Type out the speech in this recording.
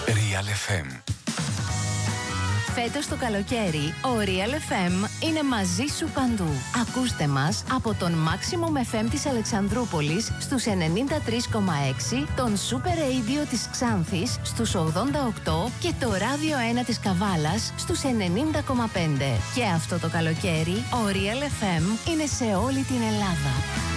Real FM. Φέτος το καλοκαίρι, ο Real FM είναι μαζί σου παντού. Ακούστε μας από τον Maximum FM της Αλεξανδρούπολης στους 93,6, τον Super Radio της Ξάνθης στους 88 και το ράδιο 1 της Καβάλας στους 90,5. Και αυτό το καλοκαίρι, ο Real FM είναι σε όλη την Ελλάδα.